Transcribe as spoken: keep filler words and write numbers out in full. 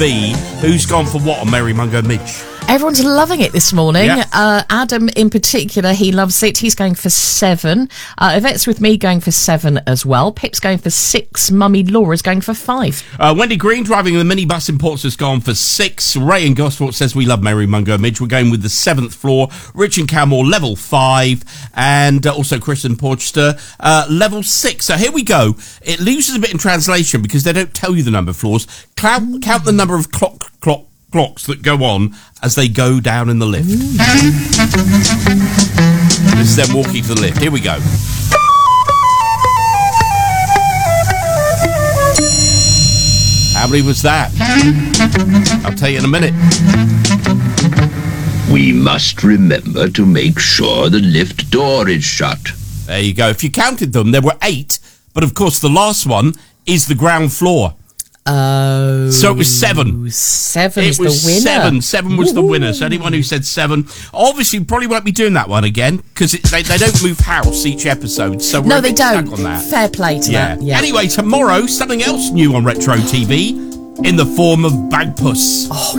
B. Who's gone for what on Merry Mungo Midge? Everyone's loving it this morning. Yeah. Uh, Adam, in particular, he loves it. He's going for seven. Uh, Yvette's with me going for seven as well. Pip's going for six. Mummy Laura's going for five. Uh, Wendy Green, driving the minibus in Portsmouth's gone for six. Ray in Gosport says we love Merry Mungo Midge. We're going with the seventh floor. Rich and Calmore, level five. And uh, also Chris in Porchester, uh, level six. So here we go. It loses a bit in translation because they don't tell you the number of floors. Count, count the number of clock, clock, clocks that go on as they go down in the lift. This is them walking to the lift. Here we go. How many was that? I'll tell you in a minute. We must remember to make sure the lift door is shut. There you go. If you counted them, there were eight. But of course, the last one is the ground floor. Oh. So it was seven. Seven's It was the winner. seven. Seven was the winner. So anyone who said seven, obviously probably won't be doing that one again because they, they don't move house each episode. So we're No, a they bit don't. stuck on that. Fair play to Yeah. that. Yeah. Anyway, tomorrow, something else new on Retro T V in the form of Bagpuss. Oh,